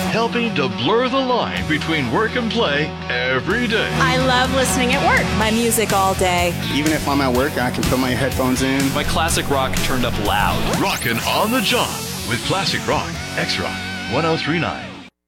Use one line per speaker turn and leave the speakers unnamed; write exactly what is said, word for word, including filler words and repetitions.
helping to blur the line between work and play every day.
I love listening at work. My music all day.
Even if I'm at work, I can put my headphones in.
My classic rock turned up loud.
Rockin' on the job with Classic Rock, X-Rock, one oh three point nine.